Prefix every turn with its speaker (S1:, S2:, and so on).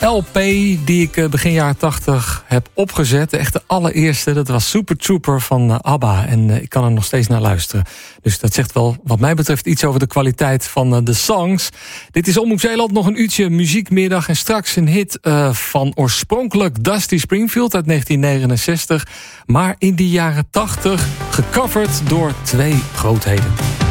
S1: LP die ik begin jaren 80 heb opgezet. De echte allereerste, dat was Super Trooper van ABBA. En ik kan er nog steeds naar luisteren. Dus dat zegt wel wat mij betreft iets over de kwaliteit van de songs. Dit is Omroep Zeeland, nog een uurtje muziekmiddag. En straks een hit van oorspronkelijk Dusty Springfield uit 1969. Maar in die jaren 80 gecoverd door twee grootheden.